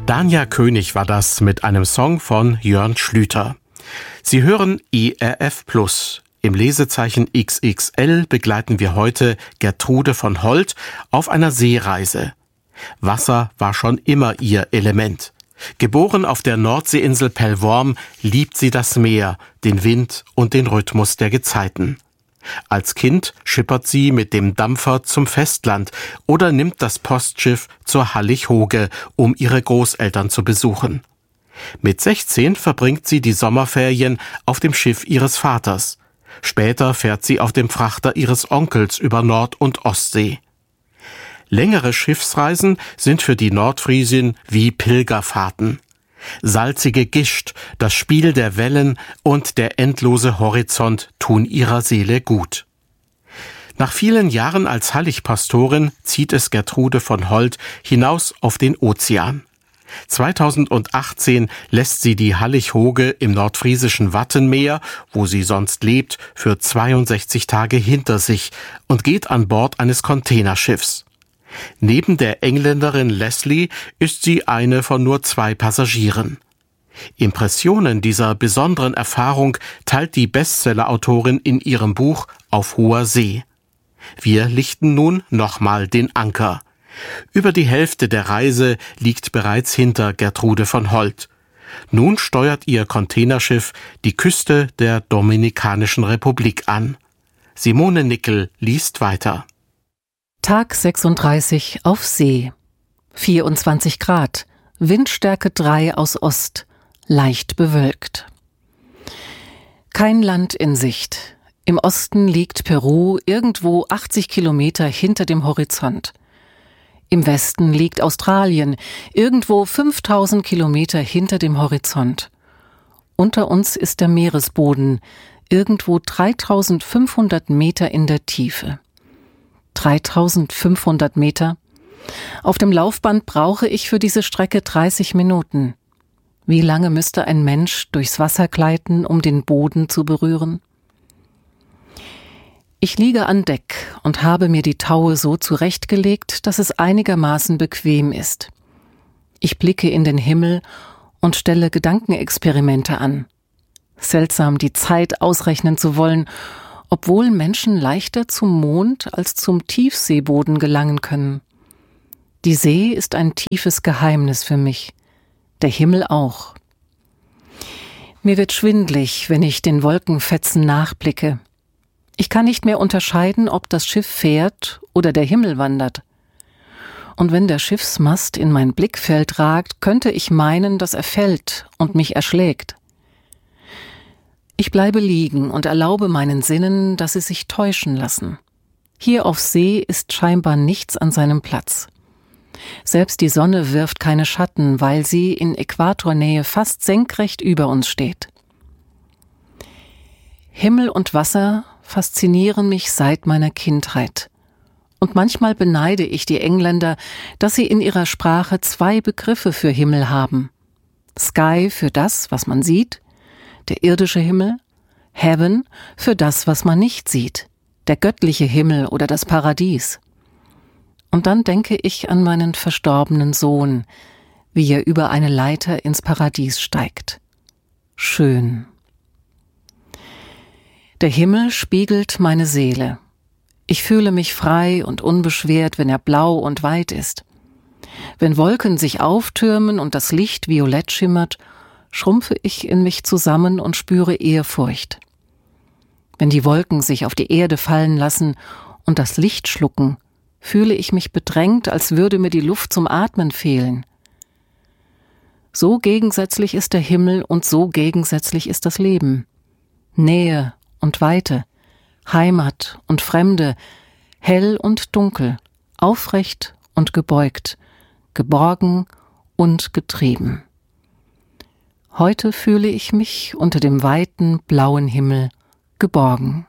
Dania König war das mit einem Song von Jörn Schlüter. Sie hören ERF Plus. Im Lesezeichen XXL begleiten wir heute Gertrude von Holt auf einer Seereise. Wasser war schon immer ihr Element. Geboren auf der Nordseeinsel Pellworm, liebt sie das Meer, den Wind und den Rhythmus der Gezeiten. Als Kind schippert sie mit dem Dampfer zum Festland oder nimmt das Postschiff zur Hallig-Hoge, um ihre Großeltern zu besuchen. Mit 16 verbringt sie die Sommerferien auf dem Schiff ihres Vaters. Später fährt sie auf dem Frachter ihres Onkels über Nord- und Ostsee. Längere Schiffsreisen sind für die Nordfriesin wie Pilgerfahrten. Salzige Gischt, das Spiel der Wellen und der endlose Horizont tun ihrer Seele gut. Nach vielen Jahren als Hallig-Pastorin zieht es Gertrude von Holt hinaus auf den Ozean. 2018 lässt sie die Hallig-Hoge im nordfriesischen Wattenmeer, wo sie sonst lebt, für 62 Tage hinter sich und geht an Bord eines Containerschiffs. Neben der Engländerin Leslie ist sie eine von nur 2 Passagieren. Impressionen dieser besonderen Erfahrung teilt die Bestsellerautorin in ihrem Buch Auf hoher See. Wir lichten nun nochmal den Anker. Über die Hälfte der Reise liegt bereits hinter Gertrude von Holt. Nun steuert ihr Containerschiff die Küste der Dominikanischen Republik an. Simone Nickel liest weiter. Tag 36 auf See. 24 Grad, Windstärke 3 aus Ost, leicht bewölkt. Kein Land in Sicht. Im Osten liegt Peru irgendwo 80 Kilometer hinter dem Horizont. Im Westen liegt Australien, irgendwo 5000 Kilometer hinter dem Horizont. Unter uns ist der Meeresboden, irgendwo 3500 Meter in der Tiefe. 3500 Meter. Auf dem Laufband brauche ich für diese Strecke 30 Minuten. Wie lange müsste ein Mensch durchs Wasser gleiten, um den Boden zu berühren? Ich liege an Deck und habe mir die Taue so zurechtgelegt, dass es einigermaßen bequem ist. Ich blicke in den Himmel und stelle Gedankenexperimente an. Seltsam, die Zeit ausrechnen zu wollen, obwohl Menschen leichter zum Mond als zum Tiefseeboden gelangen können. Die See ist ein tiefes Geheimnis für mich, der Himmel auch. Mir wird schwindlig, wenn ich den Wolkenfetzen nachblicke. Ich kann nicht mehr unterscheiden, ob das Schiff fährt oder der Himmel wandert. Und wenn der Schiffsmast in mein Blickfeld ragt, könnte ich meinen, dass er fällt und mich erschlägt. Ich bleibe liegen und erlaube meinen Sinnen, dass sie sich täuschen lassen. Hier auf See ist scheinbar nichts an seinem Platz. Selbst die Sonne wirft keine Schatten, weil sie in Äquatornähe fast senkrecht über uns steht. Himmel und Wasser faszinieren mich seit meiner Kindheit. Und manchmal beneide ich die Engländer, dass sie in ihrer Sprache 2 Begriffe für Himmel haben. Sky für das, was man sieht, der irdische Himmel, Heaven für das, was man nicht sieht, der göttliche Himmel oder das Paradies. Und dann denke ich an meinen verstorbenen Sohn, wie er über eine Leiter ins Paradies steigt. Schön. Der Himmel spiegelt meine Seele. Ich fühle mich frei und unbeschwert, wenn er blau und weit ist. Wenn Wolken sich auftürmen und das Licht violett schimmert, schrumpfe ich in mich zusammen und spüre Ehrfurcht. Wenn die Wolken sich auf die Erde fallen lassen und das Licht schlucken, fühle ich mich bedrängt, als würde mir die Luft zum Atmen fehlen. So gegensätzlich ist der Himmel und so gegensätzlich ist das Leben. Nähe und Weite, Heimat und Fremde, hell und dunkel, aufrecht und gebeugt, geborgen und getrieben. Heute fühle ich mich unter dem weiten, blauen Himmel geborgen.